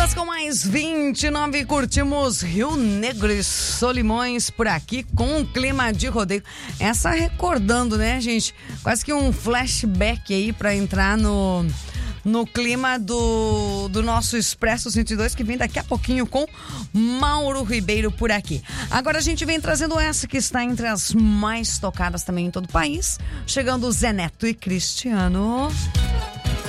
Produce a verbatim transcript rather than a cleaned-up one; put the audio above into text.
dez com mais vinte e nove, curtimos Rio Negro e Solimões por aqui com um clima de rodeio. Essa recordando, né, gente? Quase que um flashback aí pra entrar no, no clima do, do nosso Expresso cento e dois, que vem daqui a pouquinho com Mauro Ribeiro por aqui. Agora a gente vem trazendo essa que está entre as mais tocadas também em todo o país, chegando Zé Neto e Cristiano.